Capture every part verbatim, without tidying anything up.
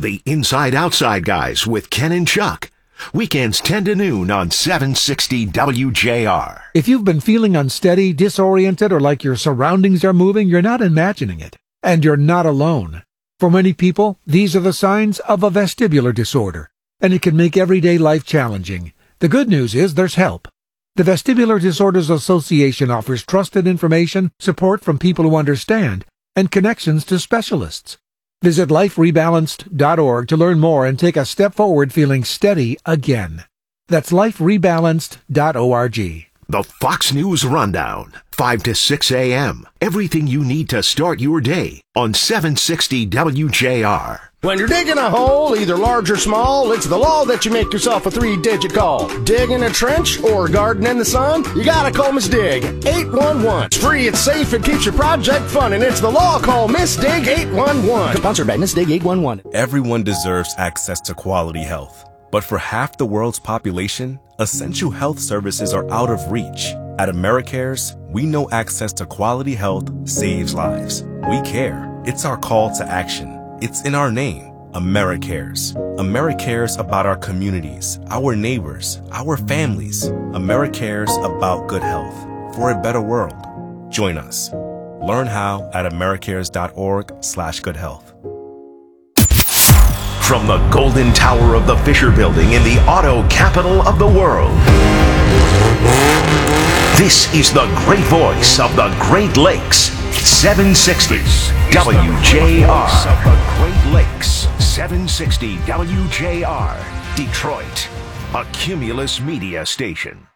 The Inside Outside Guys with Ken and Chuck. Weekends ten to noon on seven sixty W J R. If you've been feeling unsteady, disoriented, or like your surroundings are moving, you're not imagining it. And you're not alone. For many people, these are the signs of a vestibular disorder, and it can make everyday life challenging. The good news is there's help. The Vestibular Disorders Association offers trusted information, support from people who understand, and connections to specialists. Visit life rebalanced dot org to learn more and take a step forward feeling steady again. That's life rebalanced dot org. The Fox News Rundown, five to six a.m. Everything you need to start your day on seven sixty W J R. When you're digging a hole, either large or small, it's the law that you make yourself a three-digit call. Digging a trench or garden in the sun? You gotta call Miss Dig. eight one one. It's free, it's safe, it keeps your project fun, and it's the law. Call Miss Dig eight one one. Sponsored by Miss Dig eight one one. Everyone deserves access to quality health. But for half the world's population, essential health services are out of reach. At AmeriCares, we know access to quality health saves lives. We care. It's our call to action. It's in our name, AmeriCares. AmeriCares about our communities, our neighbors, our families. AmeriCares about good health for a better world. Join us. Learn how at americares.org slash good health. From the Golden Tower of the Fisher Building in the auto capital of the world, this is the great voice of the Great Lakes, seven sixty W J R. Of the Great Lakes, seven sixty W J R, Detroit, a Cumulus media station.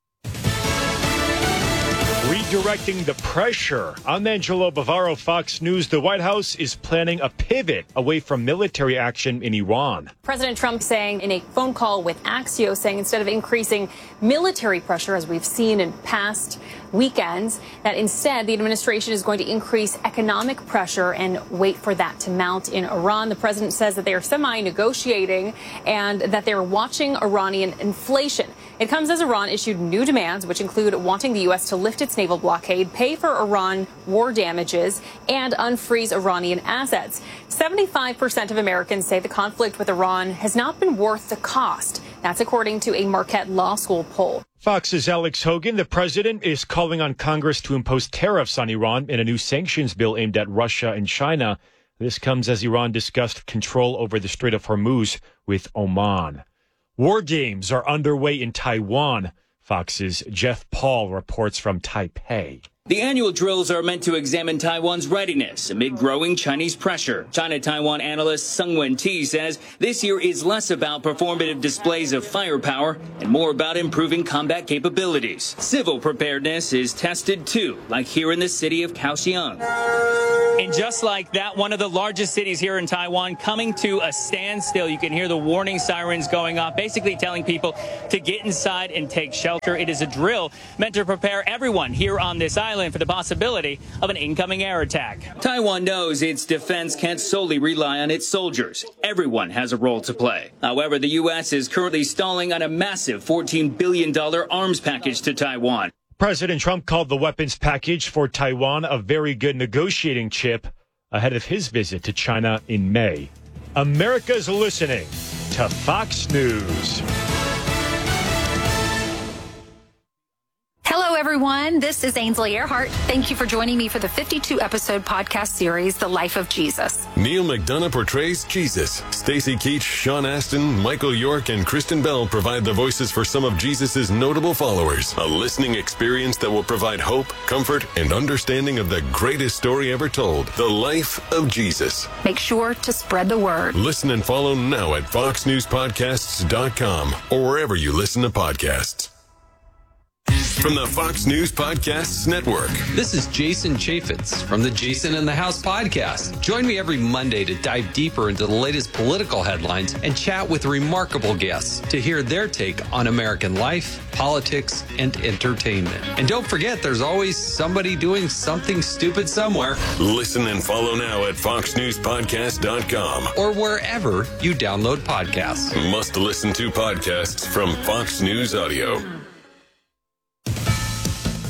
Redirecting the pressure. I'm Angelo Bavaro, Fox News. The White House is planning a pivot away from military action in Iran. President Trump saying in a phone call with Axios, saying instead of increasing military pressure, as we've seen in past weekends, that instead the administration is going to increase economic pressure and wait for that to mount in Iran. The president says that they are semi-negotiating and that they're watching Iranian inflation. It comes as Iran issued new demands, which include wanting the U S to lift its naval blockade, pay for Iran war damages, and unfreeze Iranian assets. seventy-five percent of Americans say the conflict with Iran has not been worth the cost. That's according to a Marquette Law School poll. Fox's Alex Hogan. The president is calling on Congress to impose tariffs on Iran in a new sanctions bill aimed at Russia and China. This comes as Iran discussed control over the Strait of Hormuz with Oman. War games are underway in Taiwan. Fox's Jeff Paul reports from Taipei. The annual drills are meant to examine Taiwan's readiness amid growing Chinese pressure. China-Taiwan analyst Sung Wen-Ti says this year is less about performative displays of firepower and more about improving combat capabilities. Civil preparedness is tested too, like here in the city of Kaohsiung. And just like that, one of the largest cities here in Taiwan coming to a standstill. You can hear the warning sirens going off, basically telling people to get inside and take shelter. It is a drill meant to prepare everyone here on this island for the possibility of an incoming air attack. Taiwan knows its defense can't solely rely on its soldiers. Everyone has a role to play. However, the U S is currently stalling on a massive fourteen billion dollars arms package to Taiwan. President Trump called the weapons package for Taiwan a very good negotiating chip ahead of his visit to China in May. America's listening to Fox News. Hello, everyone. This is Ainsley Earhart. Thank you for joining me for the fifty-two episode podcast series, The Life of Jesus. Neil McDonough portrays Jesus. Stacy Keach, Sean Astin, Michael York, and Kristen Bell provide the voices for some of Jesus' notable followers. A listening experience that will provide hope, comfort, and understanding of the greatest story ever told, The Life of Jesus. Make sure to spread the word. Listen and follow now at fox news podcasts dot com or wherever you listen to podcasts. From the Fox News Podcasts Network. This is Jason Chaffetz from the Jason in the House podcast. Join me every Monday to dive deeper into the latest political headlines and chat with remarkable guests to hear their take on American life, politics, and entertainment. And don't forget, there's always somebody doing something stupid somewhere. Listen and follow now at fox news podcast dot com or wherever you download podcasts. Must listen to podcasts from Fox News Audio.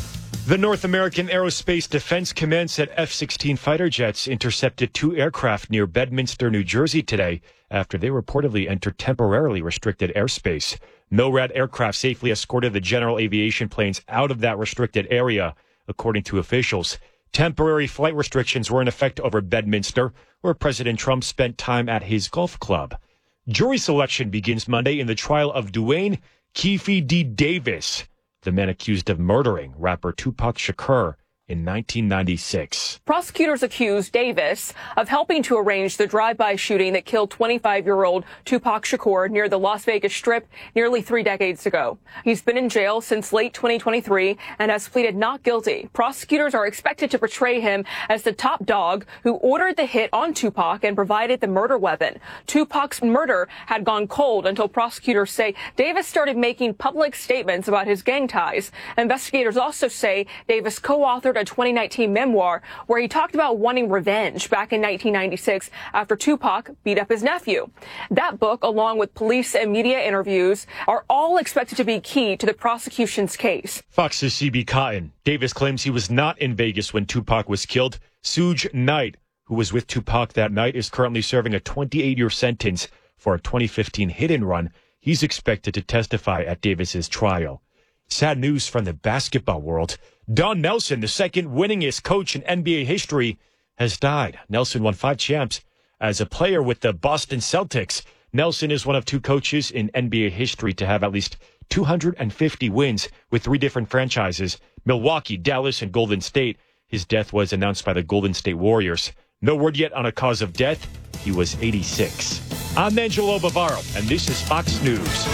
The North American Aerospace Defense Command said F sixteen fighter jets intercepted two aircraft near Bedminster, New Jersey today after they reportedly entered temporarily restricted airspace. NORAD aircraft safely escorted the general aviation planes out of that restricted area, according to officials. Temporary flight restrictions were in effect over Bedminster, where President Trump spent time at his golf club. Jury selection begins Monday in the trial of Duane Keffe D. Davis, the man accused of murdering rapper Tupac Shakur in nineteen ninety-six. Prosecutors accused Davis of helping to arrange the drive-by shooting that killed twenty-five-year-old Tupac Shakur near the Las Vegas Strip nearly three decades ago. He's been in jail since late twenty twenty-three and has pleaded not guilty. Prosecutors are expected to portray him as the top dog who ordered the hit on Tupac and provided the murder weapon. Tupac's murder had gone cold until prosecutors say Davis started making public statements about his gang ties. Investigators also say Davis co-authored a twenty nineteen memoir where he talked about wanting revenge back in nineteen ninety-six after Tupac beat up his nephew. That book, along with police and media interviews, are all expected to be key to the prosecution's case. Fox's C B Cotton. Davis claims he was not in Vegas when Tupac was killed. Suge Knight, who was with Tupac that night, is currently serving a twenty-eight-year sentence for a twenty fifteen hit and run. He's expected to testify at Davis's trial. Sad news from the basketball world. Don Nelson, the second winningest coach in N B A history, has died. Nelson won five champs as a player with the Boston Celtics. Nelson is one of two coaches in N B A history to have at least two hundred fifty wins with three different franchises, Milwaukee, Dallas, and Golden State. His death was announced by the Golden State Warriors. No word yet on a cause of death. He was eighty-six. I'm Angelo Bavaro, and this is Fox News.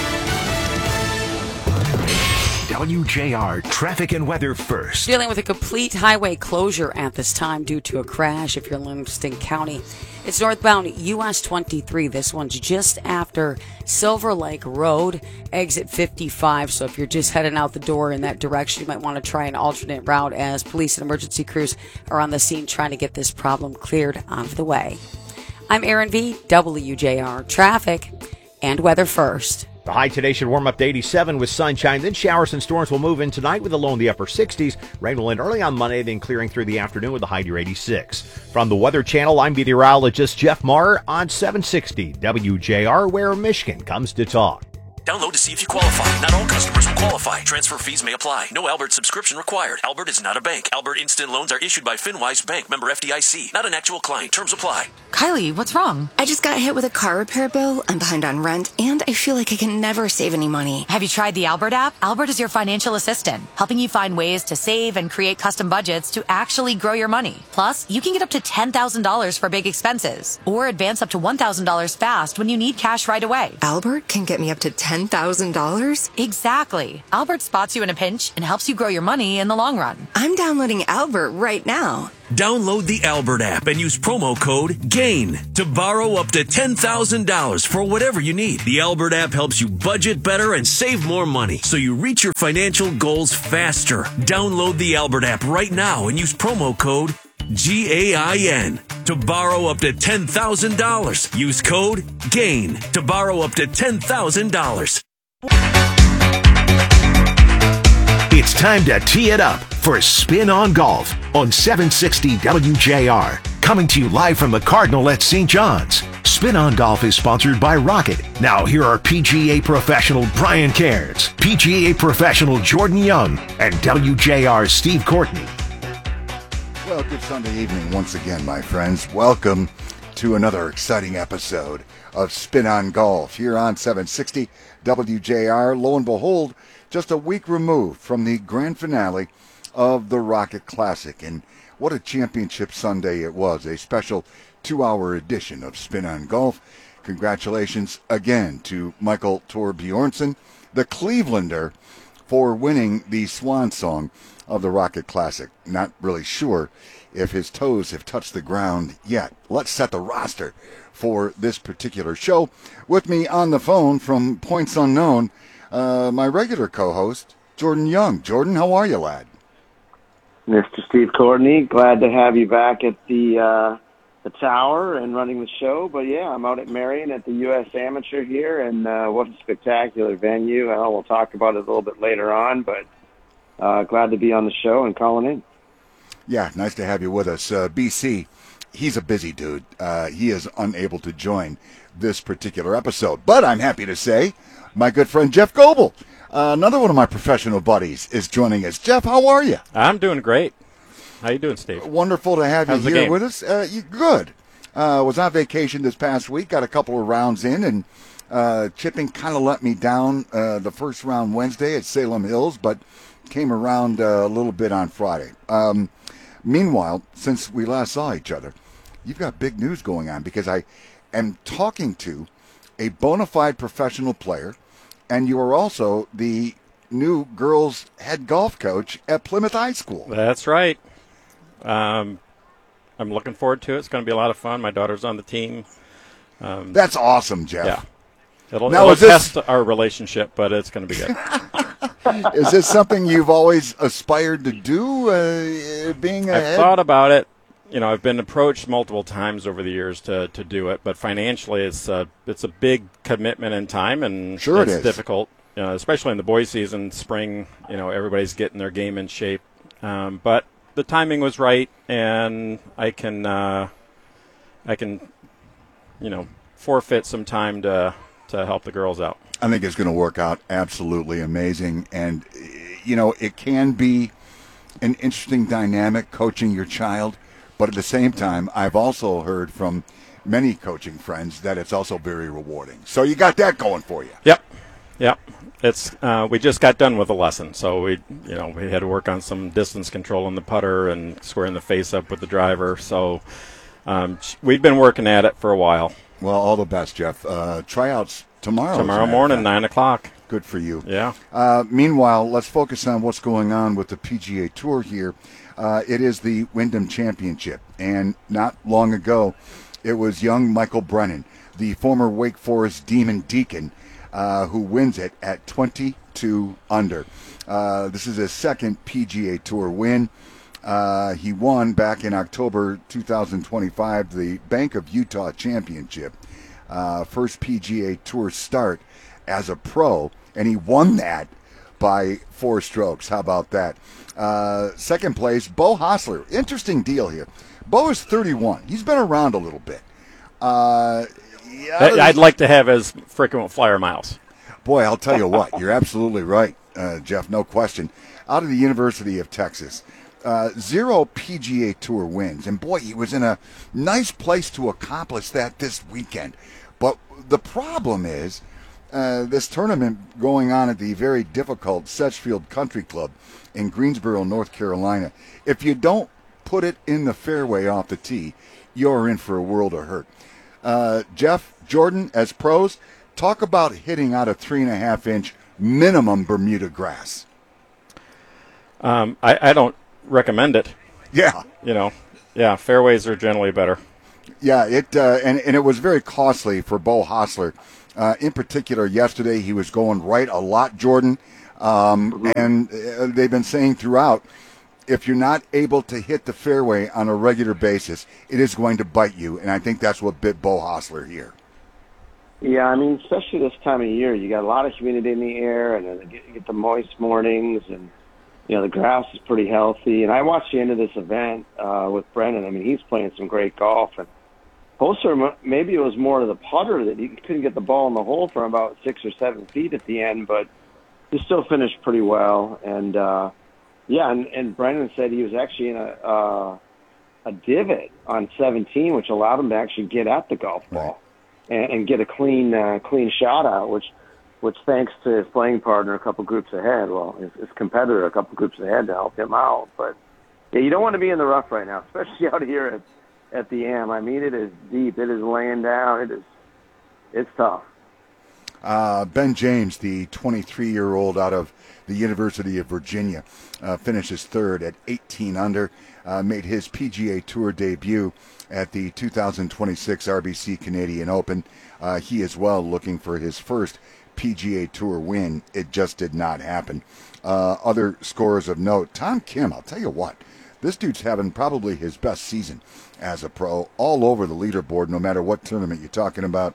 W J R traffic and weather first. Dealing with a complete highway closure at this time due to a crash if you're in Livingston County. It's northbound U S twenty-three. This one's just after Silver Lake Road, exit fifty-five. So if you're just heading out the door in that direction, you might want to try an alternate route as police and emergency crews are on the scene trying to get this problem cleared out of the way. I'm Aaron V, W J R traffic and weather first. The high today should warm up to eighty-seven with sunshine. Then showers and storms will move in tonight with a low in the upper sixties. Rain will end early on Monday, then clearing through the afternoon with a high near eighty-six. From the Weather Channel, I'm meteorologist Jeff Maher on seven sixty W J R, where Michigan comes to talk. Download to see if you qualify. Not all customers will qualify. Transfer fees may apply. No Albert subscription required. Albert is not a bank. Albert Instant Loans are issued by FinWise Bank, member F D I C. Not an actual client. Terms apply. Kylie, what's wrong? I just got hit with a car repair bill. I'm behind on rent, and I feel like I can never save any money. Have you tried the Albert app? Albert is your financial assistant, helping you find ways to save and create custom budgets to actually grow your money. Plus, you can get up to ten thousand dollars for big expenses, or advance up to one thousand dollars fast when you need cash right away. Albert can get me up to ten thousand dollars? Exactly. Albert spots you in a pinch and helps you grow your money in the long run. I'm downloading Albert right now. Download the Albert app and use promo code GAIN to borrow up to ten thousand dollars for whatever you need. The Albert app helps you budget better and save more money so you reach your financial goals faster. Download the Albert app right now and use promo code G A I N to borrow up to ten thousand dollars. Use code GAIN to borrow up to ten thousand dollars. It's time to tee it up for Spin on Golf on seven sixty W J R. Coming to you live from the Cardinal at Saint John's. Spin on Golf is sponsored by Rocket. Now here are P G A professional Brian Cairns, P G A professional Jordan Young, and W J R's Steve Courtney. Well, good Sunday evening once again, my friends. Welcome to another exciting episode of Spin on Golf here on seven sixty W J R. Lo and behold, just a week removed from the grand finale of the Rocket Classic. And what a championship Sunday it was, a special two-hour edition of Spin on Golf. Congratulations again to Michael Thorbjornsen, the Clevelander, for winning the swan song of the Rocket Classic. Not really sure if his toes have touched the ground yet. Let's set the roster for this particular show. With me on the phone from Points Unknown, uh, my regular co-host, Jordan Young. Jordan, how are you, lad? Mister Steve Courtney, glad to have you back at the uh, the tower and running the show. But yeah, I'm out at Marion at the U S Amateur here, and uh, what a spectacular venue. Uh, we'll talk about it a little bit later on, but Uh, glad to be on the show and calling in. Yeah, nice to have you with us. Uh, B C, he's a busy dude. Uh, he is unable to join this particular episode. But I'm happy to say my good friend Jeff Goebel, uh, another one of my professional buddies, is joining us. Jeff, how are you? I'm doing great. How you doing, Steve? Wonderful to have How's you the here game? with us. Uh, you, good. Uh, was on vacation this past week, got a couple of rounds in, and uh, chipping kind of let me down uh, the first round Wednesday at Salem Hills, but came around uh, a little bit on Friday. Um, meanwhile, since we last saw each other, you've got big news going on because I am talking to a bona fide professional player, and you are also the new girls head golf coach at Plymouth High School. That's right. Um, I'm looking forward to it. It's going to be a lot of fun. My daughter's on the team. Um, That's awesome, Jeff. Yeah. It'll, now, it'll is this, test our relationship, but it's going to be good. Is this something you've always aspired to do, uh, being a I've head? thought about it. You know, I've been approached multiple times over the years to, to do it, but financially it's a, it's a big commitment in time, and Sure it it's is. difficult, you know, especially in the boys' season, spring, you know, everybody's getting their game in shape. Um, but the timing was right, and I can, uh, I can, you know, forfeit some time to to help the girls out. I think it's going to work out absolutely amazing. And, you know, it can be an interesting dynamic coaching your child. But at the same time, I've also heard from many coaching friends that it's also very rewarding. So you got that going for you. Yep. Yep. It's uh, we just got done with a lesson. So we, you know, we had to work on some distance control in the putter and squaring the face up with the driver. So um, we've been working at it for a while. Well, all the best, Jeff. Uh, tryouts tomorrow. Tomorrow morning, nine o'clock. Good for you. Yeah. Uh, meanwhile, let's focus on what's going on with the P G A Tour here. Uh, it is the Wyndham Championship, and not long ago, it was young Michael Brennan, the former Wake Forest Demon Deacon, uh, who wins it at twenty-two under. Uh, this is his second P G A Tour win. Uh, he won back in October two thousand twenty-five the Bank of Utah Championship, uh, first P G A Tour start as a pro, and he won that by four strokes. How about that? Uh, second place, Bo Hostler. Interesting deal here. Bo is thirty-one. He's been around a little bit. Uh, yeah, I'd like to have his frequent flyer miles. Boy, I'll tell you what. You're absolutely right, uh, Jeff, no question. Out of the University of Texas, uh, zero P G A Tour wins. And, boy, he was in a nice place to accomplish that this weekend. But the problem is, Uh, this tournament going on at the very difficult Sedgefield Country Club in Greensboro, North Carolina. If you don't put it in the fairway off the tee, you're in for a world of hurt. Uh, Jeff, Jordan, as pros, talk about hitting out a three and a half inch minimum Bermuda grass. Um, I, I don't recommend it. Yeah. You know, yeah, fairways are generally better. Yeah, it uh, and, and it was very costly for Bo Hostler. Uh, in particular, yesterday he was going right a lot, Jordan. Um, and uh, they've been saying throughout, if you're not able to hit the fairway on a regular basis, it is going to bite you. And I think that's what bit Bo Hostler here. Yeah, I mean, especially this time of year, you got a lot of humidity in the air, and then you get, you get the moist mornings, and you know the grass is pretty healthy. And I watched the end of this event uh, with Brennan. I mean, he's playing some great golf, and Hostler, maybe it was more to the putter that he couldn't get the ball in the hole for about six or seven feet at the end, but he still finished pretty well. And uh, yeah, and, and Brennan said he was actually in a uh, a divot on seventeen, which allowed him to actually get at the golf ball and, and get a clean uh, clean shot out, which which thanks to his playing partner a couple groups ahead, well, his, his competitor a couple groups ahead to help him out. But yeah, you don't want to be in the rough right now, especially out here at at the Am. I mean, it is deep. It is laying down. It is, it's tough. Uh, Ben James, the twenty-three-year-old out of the University of Virginia, uh, finishes third at eighteen under, uh, made his P G A Tour debut at the two thousand twenty-six R B C Canadian Open. Uh, he as well looking for his first P G A Tour win. It just did not happen. Uh, other scorers of note, Tom Kim, I'll tell you what, this dude's having probably his best season as a pro, all over the leaderboard, no matter what tournament you're talking about.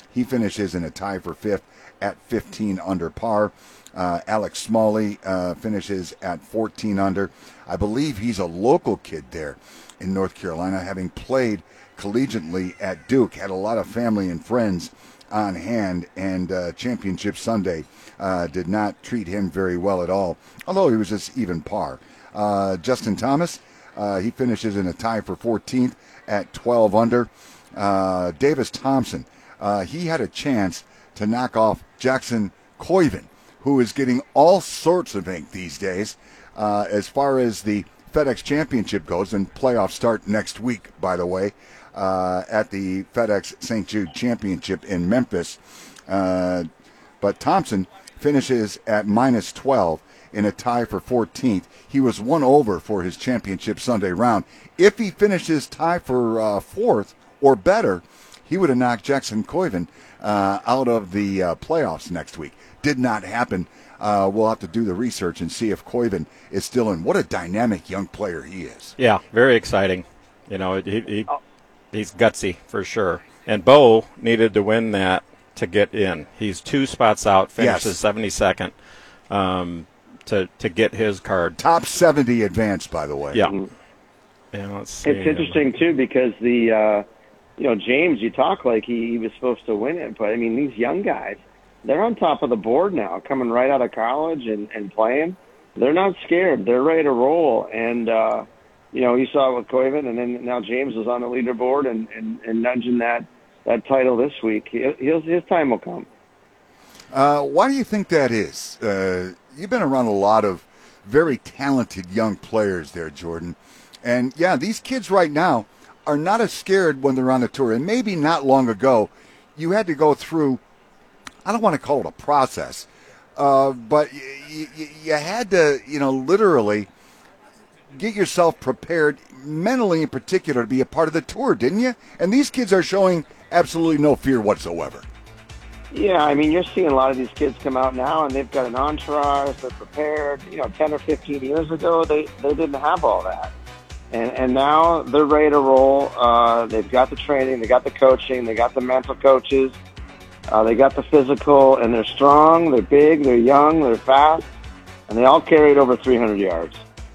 He finishes in a tie for fifth at fifteen under par. Uh, Alex Smalley uh, finishes at fourteen under. I believe he's a local kid there in North Carolina, having played collegiately at Duke, had a lot of family and friends on hand, and uh, Championship Sunday uh, did not treat him very well at all, although he was just even par. Uh, Justin Thomas, uh, he finishes in a tie for fourteenth at twelve under. Uh, Davis Thompson, uh, he had a chance to knock off Jackson Koiven, who is getting all sorts of ink these days uh, as far as the FedEx Championship goes, and playoffs start next week, by the way, uh, at the FedEx Saint Jude Championship in Memphis. Uh, but Thompson finishes at minus twelve in a tie for fourteenth. He was one over for his Championship Sunday round. If he finishes tie for uh, fourth or better, he would have knocked Jackson Koiven uh, out of the uh, playoffs next week. Did not happen. Uh, we'll have to do the research and see if Koiven is still in. What a dynamic young player he is. Yeah, very exciting. You know, he, he he's gutsy for sure. And Bo needed to win that to get in. He's two spots out, finishes Yes. seventy-second um, to to get his card. Top seventy advance, by the way. Yeah. Yeah, let's see. It's interesting too because the uh, you know James, you talk like he, he was supposed to win it, but I mean these young guys, they're on top of the board now, coming right out of college and, and playing. They're not scared. They're ready to roll. And, uh, you know, you saw it with Koiven, and then now James was on the leaderboard and, and, and nudging that, that title this week. He, he'll, his time will come. Uh, why do you think that is? Uh, you've been around a lot of very talented young players there, Jordan. And, yeah, these kids right now are not as scared when they're on the tour. And maybe not long ago, you had to go through, I don't want to call it a process, uh, but you, you, you had to, you know, literally get yourself prepared mentally in particular to be a part of the tour, didn't you? And these kids are showing absolutely no fear whatsoever. Yeah, I mean, you're seeing a lot of these kids come out now, and they've got an entourage, they're prepared. You know, ten or fifteen years ago, they, they didn't have all that. And and now they're ready to roll. Uh, they've got the training, they got the coaching, they got the mental coaches. Uh, they got the physical, and they're strong, they're big, they're young, they're fast, and they all carried over three hundred yards.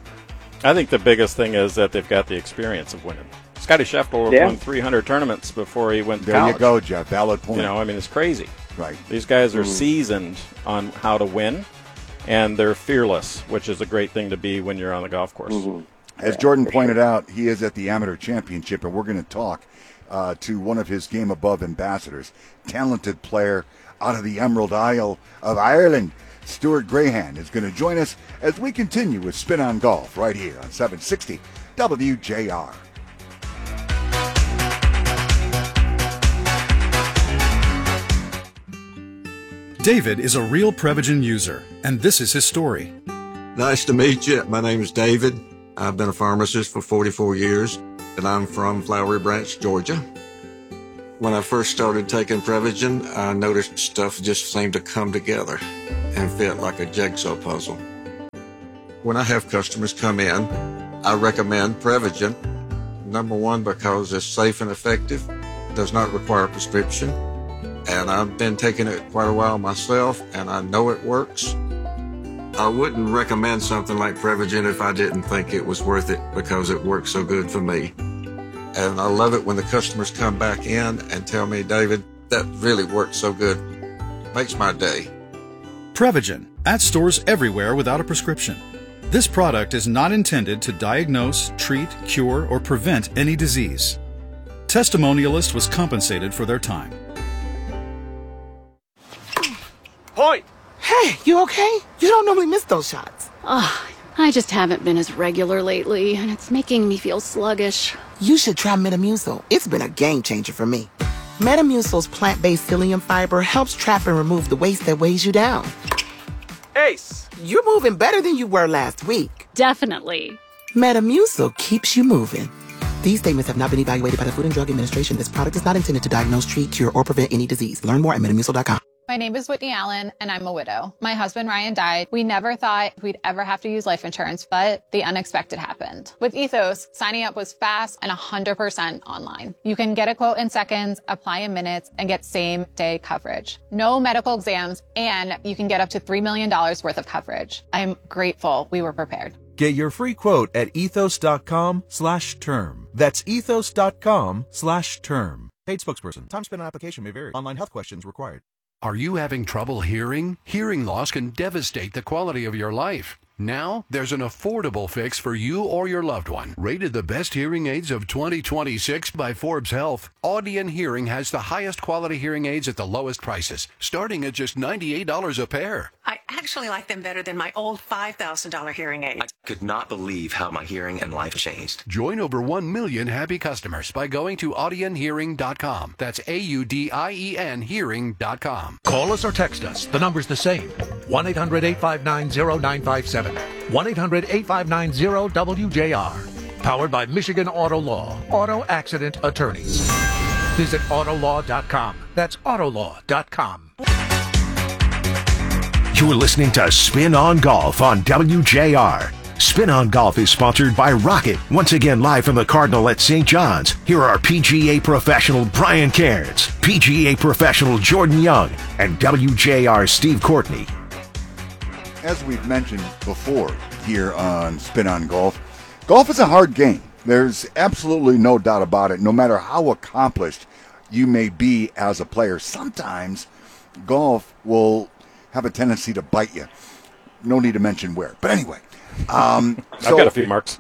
I think the biggest thing is that they've got the experience of winning. Scotty Scheffler Yeah. won three hundred tournaments before he went to There college. you go, Jeff. Valid point. You know, I mean, it's crazy. Right. These guys are Mhm. seasoned on how to win, and they're fearless, which is a great thing to be when you're on the golf course. As Jordan pointed out, he is at the Amateur Championship, and we're going to talk uh, to one of his Game Above ambassadors, talented player out of the Emerald Isle of Ireland. Stuart Graham is going to join us as we continue with Spin on Golf right here on seven sixty W J R. David is a real Prevagen user, and this is his story. Nice to meet you. My name is David. I've been a pharmacist for forty-four years, and I'm from Flowery Branch, Georgia. When I first started taking Prevagen, I noticed stuff just seemed to come together and fit like a jigsaw puzzle. When I have customers come in, I recommend Prevagen. Number one, because it's safe and effective, does not require a prescription, and I've been taking it quite a while myself, and I know it works. I wouldn't recommend something like Prevagen if I didn't think it was worth it because it works so good for me. And I love it when the customers come back in and tell me, David, that really worked so good. Makes my day. Prevagen, at stores everywhere without a prescription. This product is not intended to diagnose, treat, cure, or prevent any disease. Testimonialist was compensated for their time. Point! Hey, you okay? You don't normally miss those shots. Ugh, I just haven't been as regular lately, and it's making me feel sluggish. You should try Metamucil. It's been a game changer for me. Metamucil's plant-based psyllium fiber helps trap and remove the waste that weighs you down. Ace! You're moving better than you were last week. Definitely. Metamucil keeps you moving. These statements have not been evaluated by the Food and Drug Administration. This product is not intended to diagnose, treat, cure, or prevent any disease. Learn more at metamucil dot com. My name is Whitney Allen, and I'm a widow. My husband, Ryan, died. We never thought we'd ever have to use life insurance, but the unexpected happened. With Ethos, signing up was fast and one hundred percent online. You can get a quote in seconds, apply in minutes, and get same-day coverage. No medical exams, and you can get up to three million dollars worth of coverage. I'm grateful we were prepared. Get your free quote at ethos.com slash term. That's ethos.com slash term. Paid spokesperson. Time spent on application may vary. Online health questions required. Are you having trouble hearing? Hearing loss can devastate the quality of your life. Now, there's an affordable fix for you or your loved one. Rated the best hearing aids of twenty twenty-six by Forbes Health, Audion Hearing has the highest quality hearing aids at the lowest prices, starting at just ninety-eight dollars a pair. I actually like them better than my old five thousand dollars hearing aid. I could not believe how my hearing and life changed. Join over one million happy customers by going to audion hearing dot com. That's A U D I E N hearing dot com. Call us or text us. The number's the same. one eight hundred eight five nine zero nine five seven. one eight hundred eight five nine zero W J R. Powered by Michigan Auto Law. Auto Accident Attorneys. Visit autolaw dot com. That's autolaw dot com. You're listening to Spin on Golf on W J R. Spin on Golf is sponsored by Rocket. Once again, live from the Cardinal at Saint John's. Here are P G A professional Brian Cairns, P G A professional Jordan Young, and W J R Steve Courtney. As we've mentioned before here on Spin on Golf, golf is a hard game. There's absolutely no doubt about it. No matter how accomplished you may be as a player, sometimes golf will have a tendency to bite you. No need to mention where. But anyway. Um, so, I've got a few marks.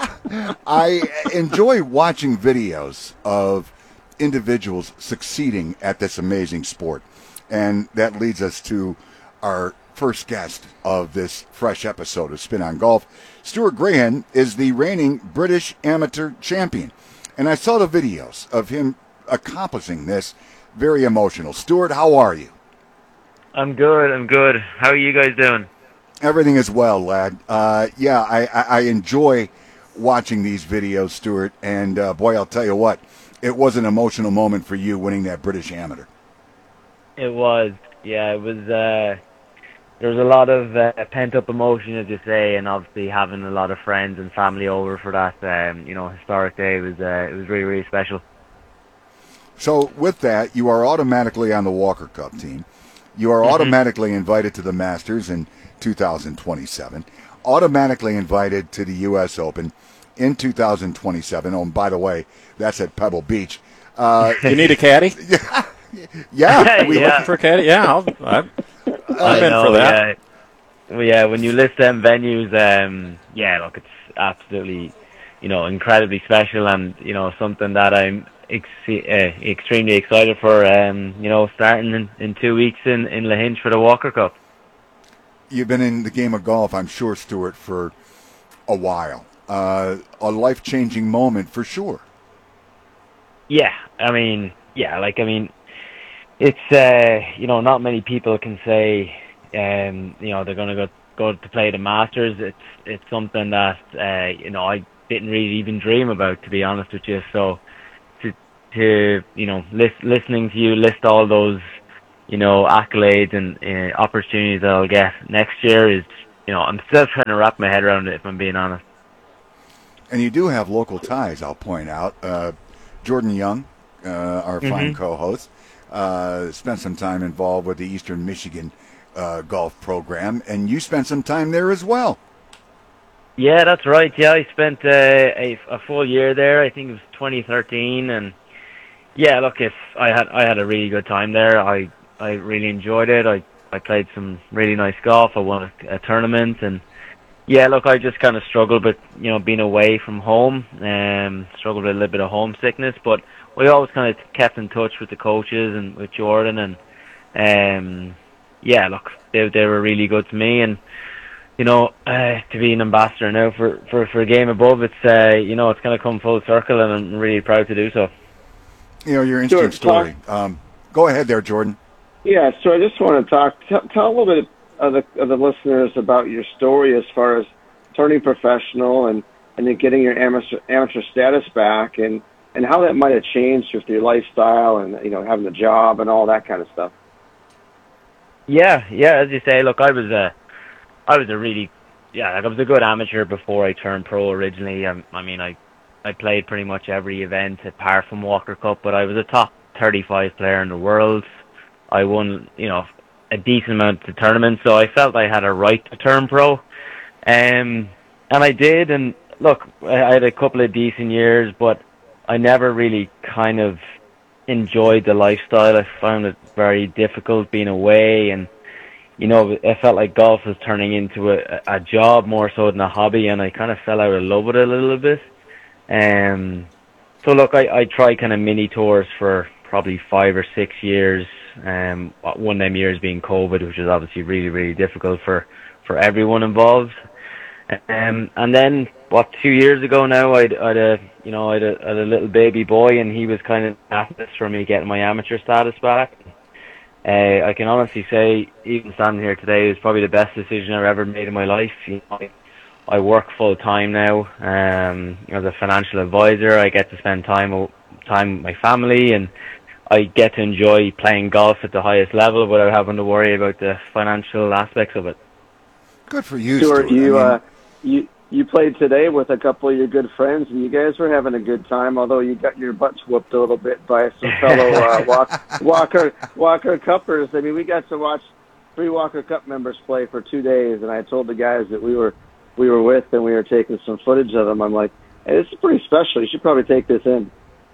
I enjoy watching videos of individuals succeeding at this amazing sport. And that leads us to our first guest of this fresh episode of Spin on Golf. Stuart Grahan is the reigning British amateur champion. And I saw the videos of him accomplishing this. Very emotional. Stuart, how are you? I'm good. I'm good. How are you guys doing? Everything is well, lad. Uh, yeah, I, I, I enjoy watching these videos, Stuart. And, uh, boy, I'll tell you what, it was an emotional moment for you winning that British Amateur. It was. Yeah, it was. Uh, there was a lot of uh, pent-up emotion, as you say, and obviously having a lot of friends and family over for that, um, you know, historic day was uh, it was really, really special. So, with that, you are automatically on the Walker Cup team. You are mm-hmm. automatically invited to the Masters in two thousand twenty-seven, automatically invited to the U S Open in two thousand twenty-seven. Oh, and by the way, that's at Pebble Beach. Uh, you need a caddy? yeah, yeah. We yeah. looking for a caddy? Yeah, I'll, I'm, I'm I in know, for that. Yeah. Well, yeah, when you list them venues, um, yeah, look, it's absolutely, you know, incredibly special, and you know, something that I'm ex- uh, extremely excited for. Um, you know, starting in, in two weeks in in Lahinch for the Walker Cup. You've been in the game of golf, I'm sure, Stuart, for a while. Uh, a life-changing moment for sure. Yeah, I mean, yeah, like I mean, it's uh, you know, not many people can say, um, you know, they're going to go go to play the Masters. It's it's something that uh, you know, I didn't really even dream about, to be honest with you. So to to you know, list, listening to you list all those, you know, accolades and uh, opportunities that I'll get next year is, you know, I'm still trying to wrap my head around it, if I'm being honest. And you do have local ties, I'll point out. Uh, Jordan Young, uh, our mm-hmm. fine co-host, uh, spent some time involved with the Eastern Michigan uh, golf program, and you spent some time there as well. Yeah, that's right. Yeah, I spent uh, a, a full year there. I think it was twenty thirteen, and yeah, look, if I had I had a really good time there. I I really enjoyed it. I, I played some really nice golf. I won a, a tournament, and yeah, look, I just kind of struggled with, you know, being away from home, um, struggled with a little bit of homesickness, but we always kind of kept in touch with the coaches and with Jordan, and um, yeah, look, they they were really good to me, and you know, uh, to be an ambassador now for, for, for a game above, it's uh, you know, it's kind of come full circle, and I'm really proud to do so. You know, your interesting story. Um, go ahead there, Jordan. Yeah, so I just want to talk. T- tell a little bit of the, of the listeners about your story as far as turning professional and, and then getting your amateur amateur status back, and, and how that might have changed with your lifestyle and, you know, having a job and all that kind of stuff. Yeah, yeah. As you say, look, I was a, I was a really, yeah, like I was a good amateur before I turned pro originally. I, I mean, I, I played pretty much every event apart from Walker Cup, but I was a top thirty-five player in the world. I won, you know, a decent amount of tournaments, so I felt I had a right to turn pro, um, and I did. And look, I had a couple of decent years, but I never really kind of enjoyed the lifestyle. I found it very difficult being away, and you know, I felt like golf was turning into a, a job more so than a hobby, and I kind of fell out of love with it a little bit. Um, so look, I, I tried kind of mini tours for probably five or six years. Um, one of them years being COVID, which was obviously really, really difficult for, for everyone involved. Um, and then, what, two years ago now, I'd, I'd a, you know, I'd a, I'd a little baby boy, and he was kind of catalyst for me getting my amateur status back. Uh, I can honestly say, even standing here today, it was probably the best decision I've ever made in my life. You know, I, I work full time now. Um, as a financial advisor, I get to spend time time with my family, and I get to enjoy playing golf at the highest level without having to worry about the financial aspects of it. Good for you, Stuart. Stuart. You, I mean, uh, you you played today with a couple of your good friends, and you guys were having a good time. Although you got your butts whooped a little bit by some fellow uh, walk, Walker Walker Cuppers. I mean, we got to watch three Walker Cup members play for two days, and I told the guys that we were we were with, and we were taking some footage of them. I'm like, hey, this is pretty special. You should probably take this in.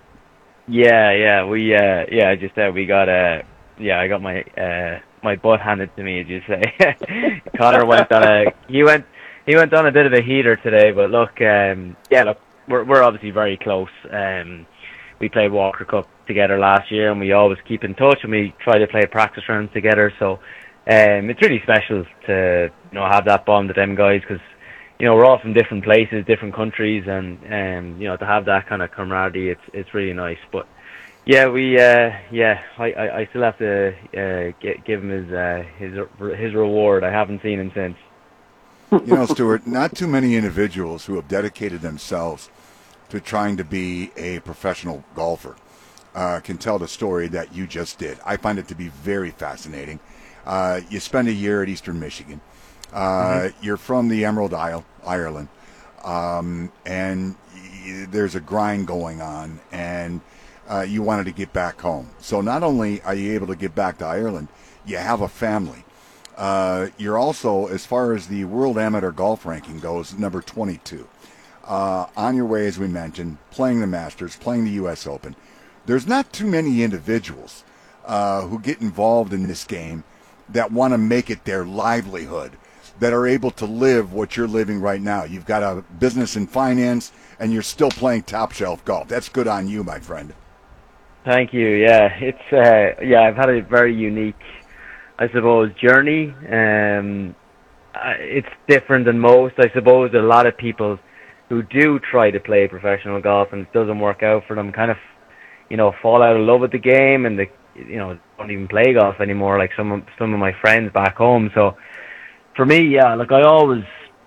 Yeah, yeah, we, uh, yeah, I just said uh, we got, uh, yeah, I got my, uh, my butt handed to me, as you say. Connor went on a, he went, he went on a bit of a heater today, but look, um, yeah, look, we're, we're obviously very close. Um, we played Walker Cup together last year, and we always keep in touch, and we try to play practice rounds together, so, um, it's really special to, you know, have that bond with them guys, because, you know, we're all from different places, different countries, and um, you know, to have that kind of camaraderie, it's it's really nice. But yeah, we uh, yeah, I, I, I still have to uh, get, give him his uh, his his reward. I haven't seen him since. You know, Stuart, not too many individuals who have dedicated themselves to trying to be a professional golfer uh, can tell the story that you just did. I find it to be very fascinating. Uh, you spend a year at Eastern Michigan. Uh, mm-hmm. You're from the Emerald Isle, Ireland, um, and y- there's a grind going on, and uh, you wanted to get back home. So not only are you able to get back to Ireland, you have a family. Uh, you're also, as far as the World Amateur Golf Ranking goes, number twenty-two. Uh, on your way, as we mentioned, playing the Masters, playing the U S Open. There's not too many individuals uh, who get involved in this game that want to make it their livelihood, that are able to live what you're living right now. You've got a business in finance, and you're still playing top shelf golf. That's good on you, my friend. Thank you. Yeah, it's uh, yeah. I've had a very unique, I suppose, journey. Um, it's different than most. I suppose a lot of people who do try to play professional golf and it doesn't work out for them, kind of, you know, fall out of love with the game, and they, you know, don't even play golf anymore. Like some of, some of my friends back home. So. For me, yeah, like I always,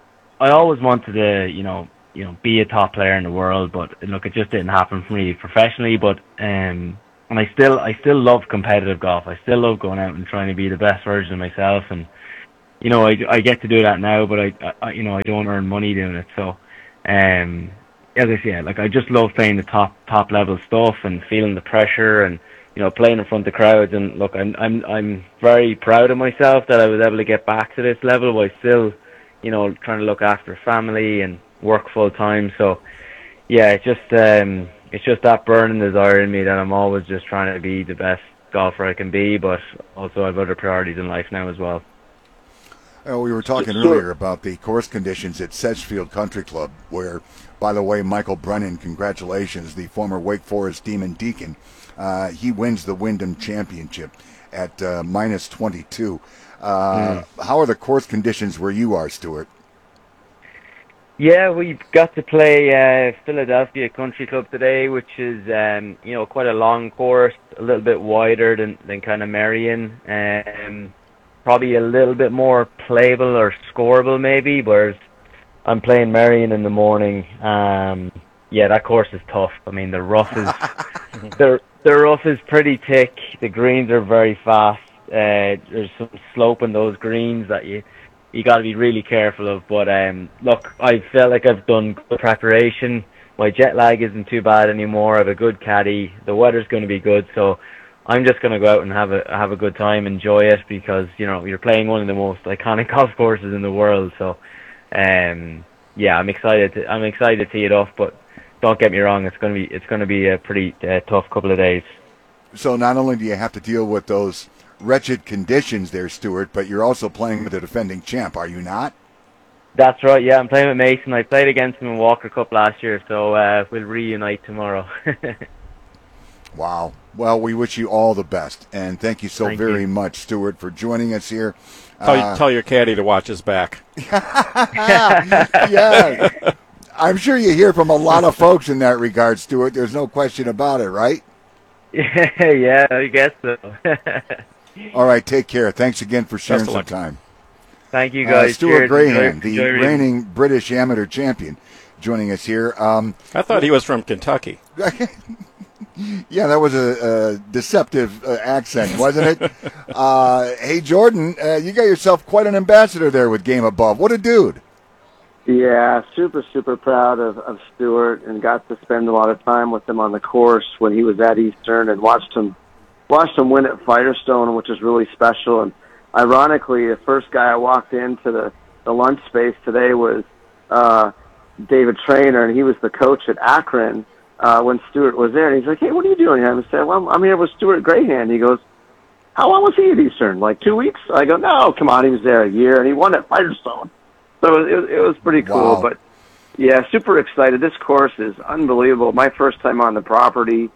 I always wanted to, you know, you know, be a top player in the world, but look, it just didn't happen for me professionally. But um, and I still, I still love competitive golf. I still love going out and trying to be the best version of myself. And you know, I, I get to do that now, but I, I, you know, I don't earn money doing it. So, um, as I said, like I just love playing the top, top level stuff and feeling the pressure and, you know, playing in front of crowds. And look, I'm I'm I'm very proud of myself that I was able to get back to this level while still, you know, trying to look after family and work full time. So, yeah, it's just um, it's just that burning desire in me that I'm always just trying to be the best golfer I can be, but also I have other priorities in life now as well. Uh, we were talking earlier about the course conditions at Sedgefield Country Club, where, by the way, Michael Brennan, congratulations, the former Wake Forest Demon Deacon, uh, he wins the Wyndham Championship at uh, minus twenty-two. Uh, mm. How are the course conditions where you are, Stuart? Yeah, we got to play uh, Philadelphia Country Club today, which is um, you know, quite a long course, a little bit wider than, than kind of Marion. Um, probably a little bit more playable or scoreable maybe, whereas I'm playing Marion in the morning. Um, yeah, that course is tough. I mean, the rough is the the rough is pretty thick. The greens are very fast. Uh, there's some slope in those greens that you you got to be really careful of. But um, look, I felt like I've done good preparation. My jet lag isn't too bad anymore. I have a good caddy. The weather's going to be good, so I'm just going to go out and have a have a good time, enjoy it, because you know you're playing one of the most iconic golf courses in the world. So, um, yeah, I'm excited. To, I'm excited to tee it off, but don't get me wrong, it's going to be it's going to be a pretty uh, tough couple of days. So not only do you have to deal with those wretched conditions there, Stuart, but you're also playing with the defending champ, are you not? That's right, yeah, I'm playing with Mason. I played against him in Walker Cup last year, so uh, we'll reunite tomorrow. Wow. Well, we wish you all the best, and thank you so Thank very you. much, Stuart, for joining us here. Tell, Uh, tell your caddy to watch his back. yeah. I'm sure you hear from a lot of folks in that regard, Stuart. There's no question about it, right? Yeah, I guess so. All right, take care. Thanks again for sharing Best of some luck. time. Thank you, Uh, guys. Stuart Cheers. Graham, Enjoy- the enjoy your reigning British amateur champion, joining us here. Um, I thought he was from Kentucky. yeah, that was a, a deceptive uh, accent, wasn't it? uh, hey, Jordan, uh, you got yourself quite an ambassador there with Game Above. What a dude. Yeah, super, super proud of, of Stuart, and got to spend a lot of time with him on the course when he was at Eastern, and watched him watched him win at Firestone, which is really special. And ironically, the first guy I walked into the, the lunch space today was uh, David Traynor, and he was the coach at Akron uh, when Stuart was there. And he's like, "Hey, what are you doing here?" And I said, "Well, I'm here with Stuart Graham." He goes, "How long was he at Eastern? Like two weeks?" I go, "No, come on, he was there a year, and he won at Firestone." So it was, it was pretty cool. Wow. But, yeah, super excited. This course is unbelievable. My first time on the property,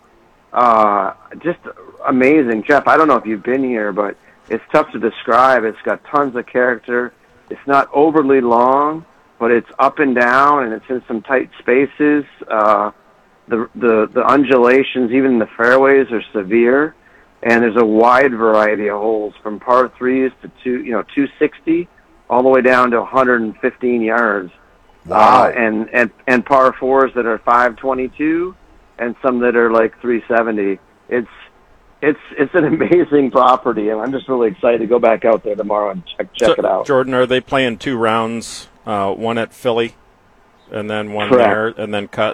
uh, just amazing. Jeff, I don't know if you've been here, but it's tough to describe. It's got tons of character. It's not overly long, but it's up and down, and it's in some tight spaces. Uh, the, the, the undulations, even in the fairways, are severe. And there's a wide variety of holes, from par threes to two, you know, two sixty, all the way down to one hundred fifteen yards. Wow. Uh, and, and, and par fours that are five twenty-two, and some that are like three seventy. It's, it's, it's an amazing property, and I'm just really excited to go back out there tomorrow and check, check So, it out. Jordan, are they playing two rounds, uh, one at Philly, and then one Correct. there, and then cut?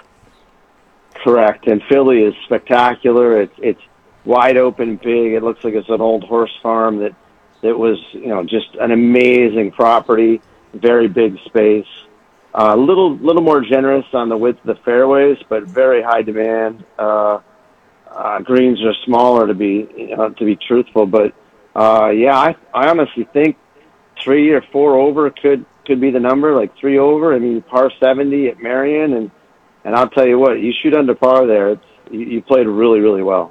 Correct. And Philly is spectacular. It's, it's wide open, big. It looks like it's an old horse farm that, that was, you know, just an amazing property, very big space. A uh, little, little more generous on the width of the fairways, but very high demand. Uh, uh, greens are smaller, to be, you know, to be truthful, but uh, yeah, I, I honestly think three or four over could could be the number, like three over. I mean, par seventy at Marion, and and I'll tell you what, you shoot under par there, it's you, you played really, really well.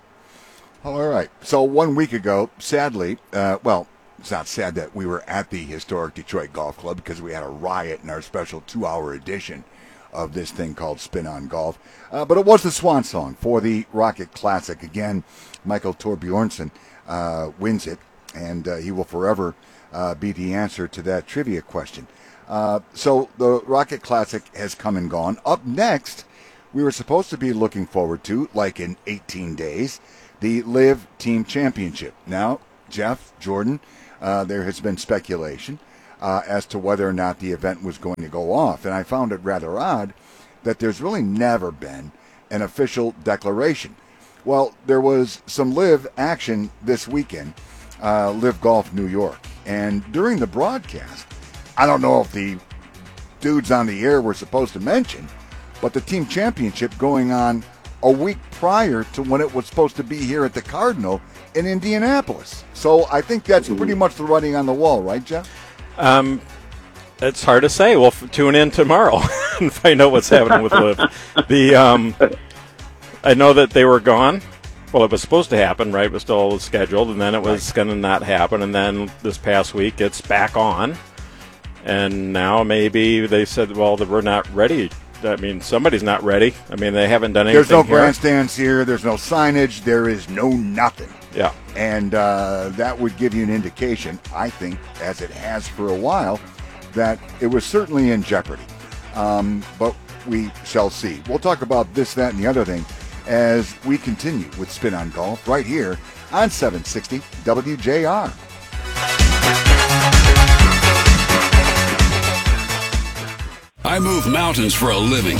All right. So one week ago, sadly, uh, well, it's not sad that we were at the historic Detroit Golf Club, because we had a riot in our special two-hour edition of this thing called Spin on Golf. Uh, but it was the swan song for the Rocket Classic. Again, Michael Torbjornsen uh, wins it, and uh, he will forever uh, be the answer to that trivia question. Uh, so the Rocket Classic has come and gone. Up next, we were supposed to be looking forward to, like in eighteen days, the Live Team Championship. Now, Jeff, Jordan, uh, there has been speculation uh, as to whether or not the event was going to go off. And I found it rather odd that there's really never been an official declaration. Well, there was some Live action this weekend, uh, Live Golf New York. And during the broadcast, I don't know if the dudes on the air were supposed to mention, but the team championship going on a week prior to when it was supposed to be here at the Cardinal in Indianapolis. So I think that's pretty much the writing on the wall, right, Jeff? Um, it's hard to say. We'll f- tune in tomorrow and find out what's happening with Liv. The um, I know that they were gone. Well, it was supposed to happen, right? It was still scheduled, and then it was right. going to not happen. And then this past week, it's back on. And now maybe they said, well, that we're not ready. I mean, somebody's not ready. I mean, they haven't done anything. There's no here. grandstands here. There's no signage. There is no nothing. Yeah. And uh, that would give you an indication, I think, as it has for a while, that it was certainly in jeopardy. Um, but we shall see. We'll talk about this, that, and the other thing as we continue with Spin on Golf right here on seven sixty W J R. I move mountains for a living.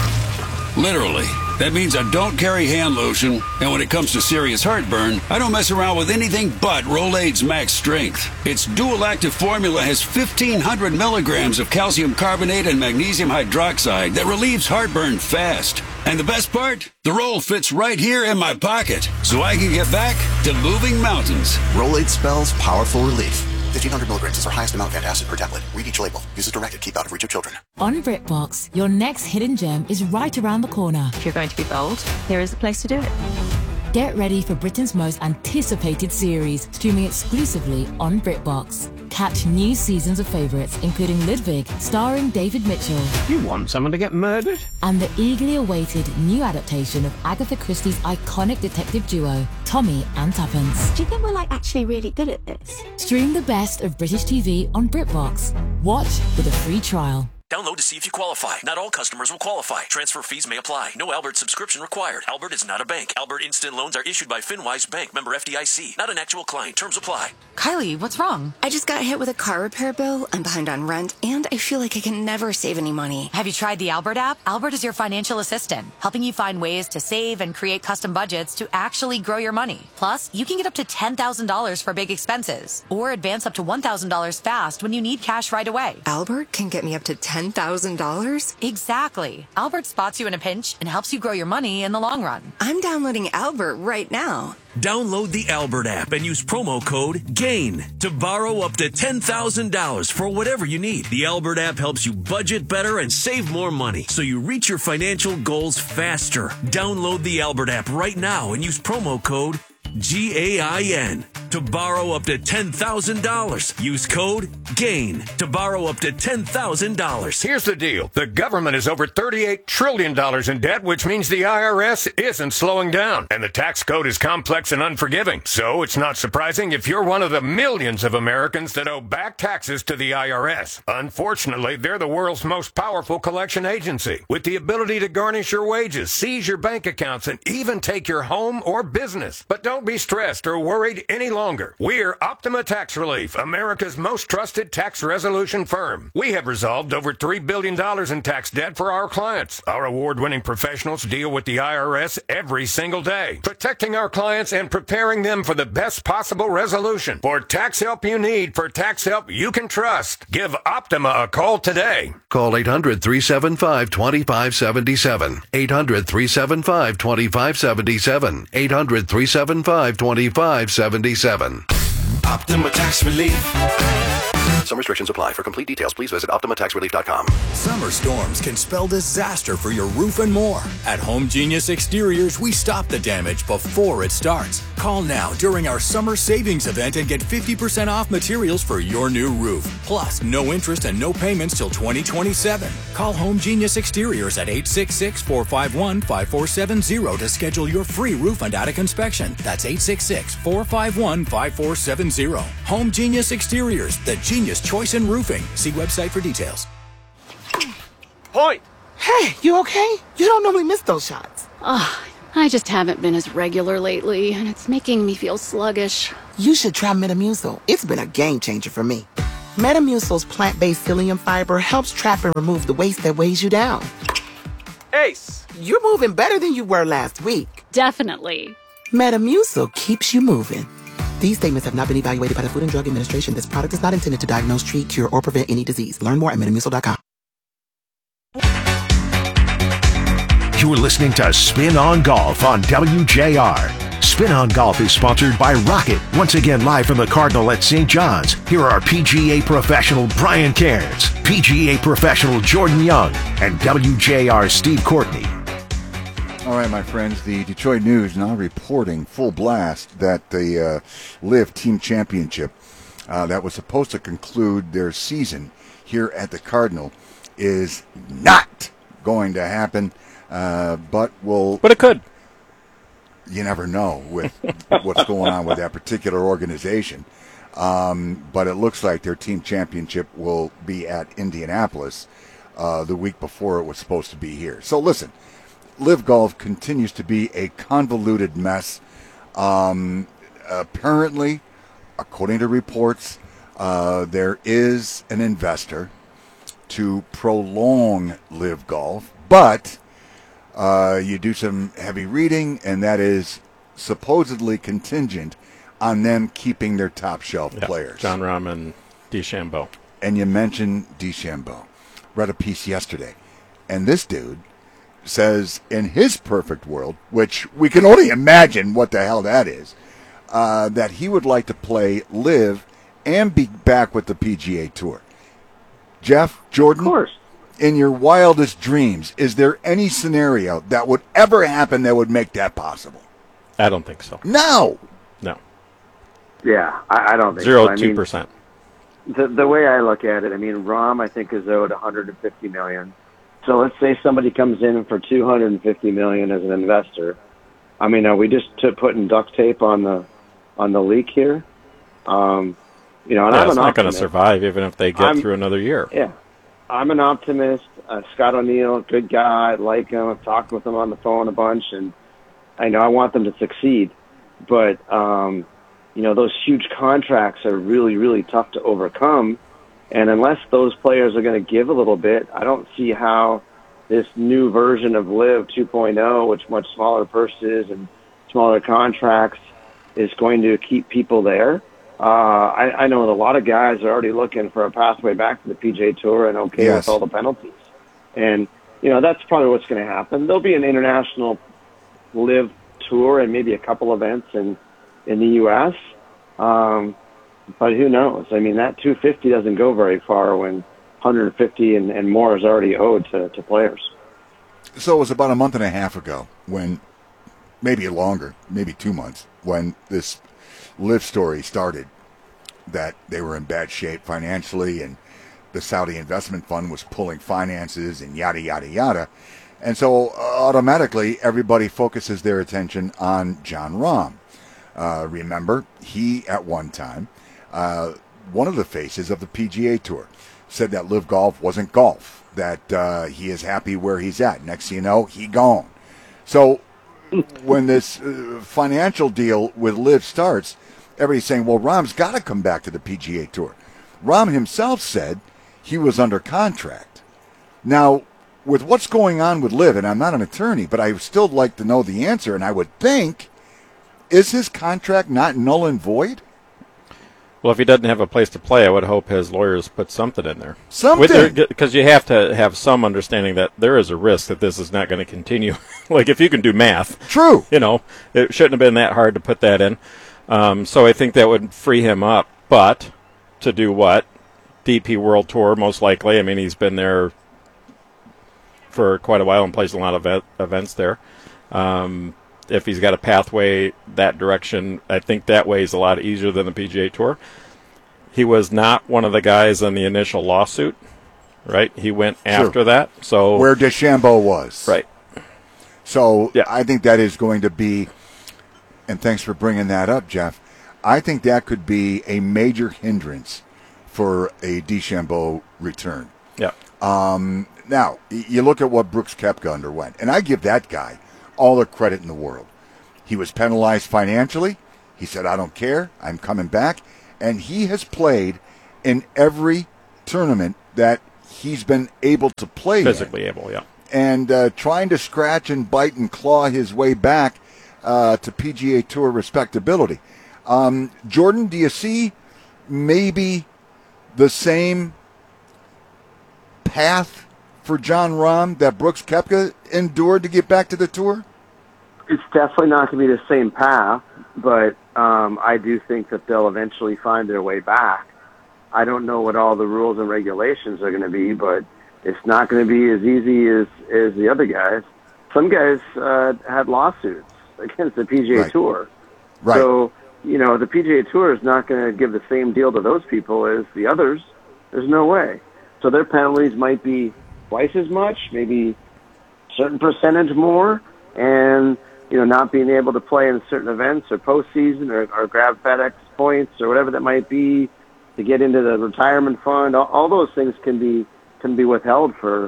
Literally. That means I don't carry hand lotion, and when it comes to serious heartburn, I don't mess around with anything but Rolaids Max Strength. Its dual-active formula has fifteen hundred milligrams of calcium carbonate and magnesium hydroxide that relieves heartburn fast. And the best part? The roll fits right here in my pocket, so I can get back to moving mountains. Rolaids spells powerful relief. fifteen hundred milligrams is our highest amount of antacid per tablet. Read each label. Use as directed. Keep out of reach of children. On BritBox, your next hidden gem is right around the corner. If you're going to be bold, here is the place to do it. Get ready for Britain's most anticipated series, streaming exclusively on BritBox. Catch new seasons of favourites, including Ludwig, starring David Mitchell. You want someone to get murdered? And the eagerly awaited new adaptation of Agatha Christie's iconic detective duo, Tommy and Tuppence. Do you think we're like actually really good at this? Stream the best of British T V on BritBox. Watch with a free trial. Download to see if you qualify. Not all customers will qualify. Transfer fees may apply. No Albert subscription required. Albert is not a bank. Albert Instant Loans are issued by FinWise Bank, member F D I C. Not an actual client. Terms apply. Kylie, what's wrong? I just got hit with a car repair bill. I'm behind on rent, and I feel like I can never save any money. Have you tried the Albert app? Albert is your financial assistant, helping you find ways to save and create custom budgets to actually grow your money. Plus, you can get up to ten thousand dollars for big expenses, or advance up to one thousand dollars fast when you need cash right away. Albert can get me up to ten thousand dollars? Exactly. Albert spots you in a pinch and helps you grow your money in the long run. I'm downloading Albert right now. Download the Albert app and use promo code GAIN to borrow up to ten thousand dollars for whatever you need. The Albert app helps you budget better and save more money, so you reach your financial goals faster. Download the Albert app right now and use promo code G A I N to borrow up to ten thousand dollars. Use code GAIN to borrow up to ten thousand dollars. Here's the deal. The government is over thirty-eight trillion dollars in debt, which means the I R S isn't slowing down. And the tax code is complex and unforgiving. So it's not surprising if you're one of the millions of Americans that owe back taxes to the I R S. Unfortunately, they're the world's most powerful collection agency, with the ability to garnish your wages, seize your bank accounts, and even take your home or business. But don't be stressed or worried any longer. We're Optima Tax Relief, America's most trusted tax resolution firm. We have resolved over three billion dollars in tax debt for our clients. Our award-winning professionals deal with the I R S every single day, protecting our clients and preparing them for the best possible resolution. For tax help you need, for tax help you can trust, give Optima a call today. Call eight hundred, three seven five, two five seven seven. eight hundred, three seven five, two five seven seven. eight hundred, three seven five, two five seven seven. Optima Tax Relief. Some restrictions apply. For complete details, please visit optima tax relief dot com. Summer storms can spell disaster for your roof and more. At Home Genius Exteriors, we stop the damage before it starts. Call now during our summer savings event and get fifty percent off materials for your new roof. Plus, no interest and no payments till twenty twenty-seven. Call Home Genius Exteriors at eight six six, four five one, five four seven zero to schedule your free roof and attic inspection. That's eight six six, four five one, five four seven zero. Home Genius Exteriors, the genius choice in roofing. See website for details. Point! Hey, you okay? You don't normally miss those shots. Ugh, I just haven't been as regular lately, and it's making me feel sluggish. You should try Metamucil. It's been a game changer for me. Metamucil's plant-based psyllium fiber helps trap and remove the waste that weighs you down. Ace, you're moving better than you were last week. Definitely. Metamucil keeps you moving. These statements have not been evaluated by the Food and Drug Administration. This product is not intended to diagnose, treat, cure, or prevent any disease. Learn more at metamucil dot com. You're listening to Spin on Golf on W J R. Spin on Golf is sponsored by Rocket. Once again, live from the Cardinal at Saint John's. Here are P G A professional Brian Cairns, P G A professional Jordan Young, and W J R Steve Courtney. All right, my friends, the Detroit News now reporting full blast that the uh, LIV Team Championship uh, that was supposed to conclude their season here at the Cardinal is not going to happen, uh, but will... But it could. You never know with what's going on with that particular organization. Um, but it looks like their team championship will be at Indianapolis uh, the week before it was supposed to be here. So listen, Live Golf continues to be a convoluted mess. Um, apparently, according to reports, uh, there is an investor to prolong Live Golf, but uh, you do some heavy reading, and that is supposedly contingent on them keeping their top shelf yeah, players. Jon Rahm and DeChambeau. And you mentioned DeChambeau. Read a piece yesterday, and this dude says in his perfect world, which we can only imagine what the hell that is, uh, that he would like to play Live and be back with the P G A Tour. Jeff, Jordan, of course. In your wildest dreams, is there any scenario that would ever happen that would make that possible? I don't think so. No. No. Yeah, I, I don't think Zero, so. I two mean, percent. The, the way I look at it, I mean, Rahm, I think, is owed one hundred fifty million dollars. So let's say somebody comes in for two hundred fifty million dollars as an investor. I mean, are we just t- putting duct tape on the on the leak here? Um, you know, and yeah, I'm it's an not going to optimist. survive even if they get I'm, through another year. Yeah, I'm an optimist. Uh, Scott O'Neill, good guy. I like him. I've talked with him on the phone a bunch, and I know I want them to succeed. But um, you know, those huge contracts are really, really tough to overcome. And unless those players are going to give a little bit, I don't see how this new version of Live two point oh, which much smaller purses and smaller contracts, is going to keep people there. Uh, I, I know that a lot of guys are already looking for a pathway back to the P G A Tour and okay Yes. with all the penalties. And, you know, that's probably what's going to happen. There'll be an international Live Tour and maybe a couple events in, in the U S, um, but who knows? I mean, that two hundred fifty doesn't go very far when one hundred fifty and, and more is already owed to, to players. So it was about a month and a half ago when, maybe longer, maybe two months, when this Live story started, that they were in bad shape financially and the Saudi investment fund was pulling finances and yada, yada, yada. And so automatically everybody focuses their attention on Jon Rahm. Uh, remember, he at one time, uh, one of the faces of the P G A Tour, said that Live Golf wasn't golf, that uh, he is happy where he's at. Next thing you know, he gone. So when this uh, financial deal with Live starts, everybody's saying, well, Rahm's got to come back to the P G A Tour. Rahm himself said he was under contract. Now, with what's going on with Live, and I'm not an attorney, but I would still like to know the answer, and I would think, is his contract not null and void? Well, if he doesn't have a place to play, I would hope his lawyers put something in there. Something? Because you have to have some understanding that there is a risk that this is not going to continue. Like, if you can do math. True. You know, it shouldn't have been that hard to put that in. Um, so I think that would free him up. But to do what? D P World Tour, most likely. I mean, he's been there for quite a while and plays a lot of event, events there. Um, if he's got a pathway that direction, I think that way is a lot easier than the P G A Tour. He was not one of the guys in the initial lawsuit, right? He went after Sure. that. So where DeChambeau was. Right. So yeah. I think that is going to be, and thanks for bringing that up, Jeff, I think that could be a major hindrance for a DeChambeau return. Yeah. Um, now, you look at what Brooks Koepka underwent, and I give that guy all the credit in the world. He was penalized financially. He said, I don't care. I'm coming back. And he has played in every tournament that he's been able to play Physically in. able, yeah. And uh, trying to scratch and bite and claw his way back uh, to P G A Tour respectability. Um, Jordan, do you see maybe the same path for Jon Rahm that Brooks Koepka endured to get back to the tour? It's definitely not going to be the same path, but um, I do think that they'll eventually find their way back. I don't know what all the rules and regulations are going to be, but it's not going to be as easy as, as the other guys. Some guys uh, had lawsuits against the P G A Right. Tour. Right. So, you know, the P G A Tour is not going to give the same deal to those people as the others. There's no way. So their penalties might be twice as much, maybe a certain percentage more, and, you know, not being able to play in certain events or postseason or, or grab FedEx points or whatever that might be to get into the retirement fund. All, all those things can be can be withheld for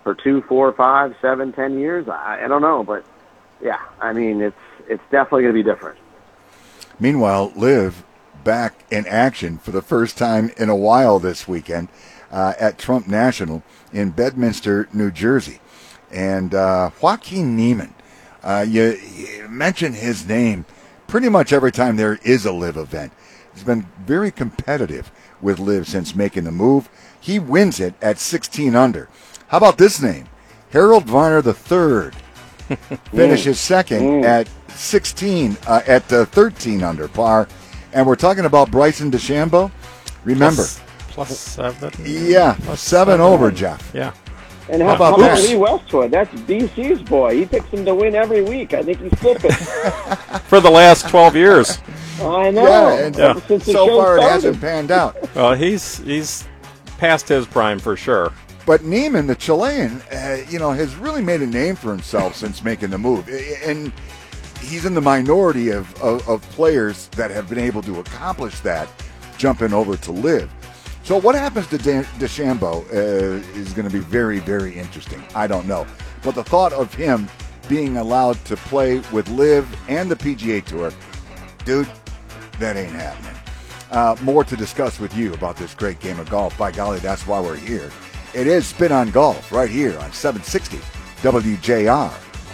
for two, four, five, seven, ten years. I, I don't know, but yeah, I mean, it's it's definitely going to be different. Meanwhile, Liv back in action for the first time in a while this weekend uh, at Trump National in Bedminster, New Jersey. And uh, Joaquin Niemann, uh, you, you mention his name pretty much every time there is a Liv event. He's been very competitive with Liv since making the move. He wins it at sixteen under. How about this name? Harold Varner the third finishes second mm. at sixteen, uh, at uh, thirteen under par. And we're talking about Bryson DeChambeau. Remember. Plus, plus seven. Yeah, plus seven, seven over, Jeff. Yeah. And how, how about, about Lee Westwood? That's B C's boy. He picks him to win every week. I think he's flipping. For the last twelve years. I know. Yeah, and yeah. Since so far started. It hasn't panned out. Well, he's he's past his prime for sure. But Niemann, the Chilean, uh, you know, has really made a name for himself since making the move. And he's in the minority of, of, of players that have been able to accomplish that, jumping over to Liv. So what happens to De- DeChambeau uh, is going to be very, very interesting. I don't know. But the thought of him being allowed to play with Liv and the P G A Tour, dude, that ain't happening. Uh, more to discuss with you about this great game of golf. By golly, that's why we're here. It is Spin on Golf right here on seven sixty W J R.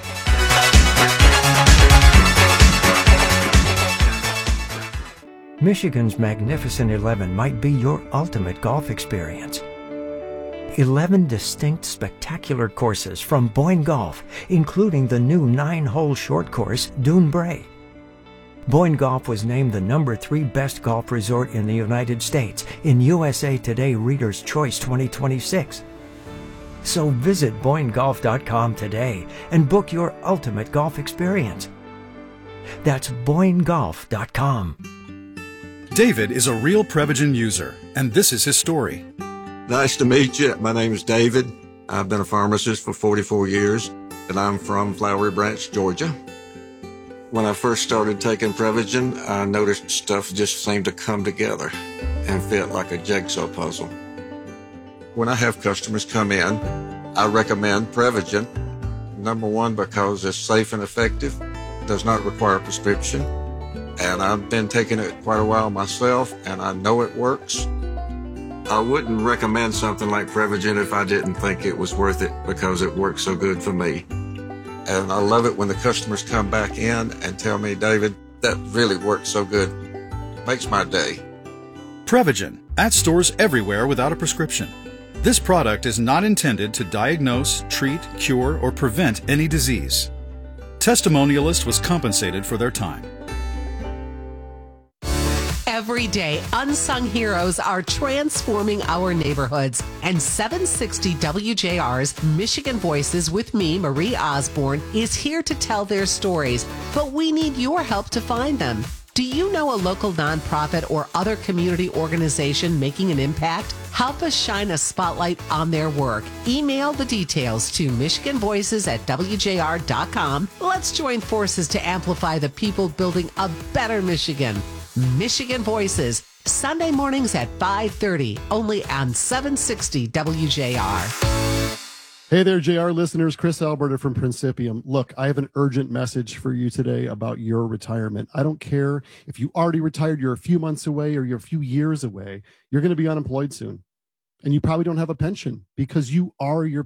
Michigan's Magnificent eleven might be your ultimate golf experience. eleven distinct spectacular courses from Boyne Golf, including the new nine-hole short course, Dune Bray. Boyne Golf was named the number three best golf resort in the United States in U S A Today Reader's Choice twenty twenty-six. So visit Boyne Golf dot com today and book your ultimate golf experience. That's Boyne Golf dot com. David is a real Prevagen user, and this is his story. Nice to meet you. My name is David. I've been a pharmacist for forty-four years, and I'm from Flowery Branch, Georgia. When I first started taking Prevagen, I noticed stuff just seemed to come together and fit like a jigsaw puzzle. When I have customers come in, I recommend Prevagen. Number one, because it's safe and effective, does not require a prescription, and I've been taking it quite a while myself, and I know it works. I wouldn't recommend something like Prevagen if I didn't think it was worth it because it works so good for me. And I love it when the customers come back in and tell me, David, that really works so good. Makes my day. Prevagen, at stores everywhere without a prescription. This product is not intended to diagnose, treat, cure, or prevent any disease. Testimonialist was compensated for their time. Every day, unsung heroes are transforming our neighborhoods. And seven sixty W J R's Michigan Voices with me, Marie Osborne, is here to tell their stories. But we need your help to find them. Do you know a local nonprofit or other community organization making an impact? Help us shine a spotlight on their work. Email the details to Michigan Voices at W J R dot com. Let's join forces to amplify the people building a better Michigan. Michigan Voices, Sunday mornings at five thirty, only on seven sixty W J R. Hey there, J R listeners. Chris Alberta from Principium. Look, I have an urgent message for you today about your retirement. I don't care if you already retired, you're a few months away, or you're a few years away. You're going to be unemployed soon. And you probably don't have a pension because you are your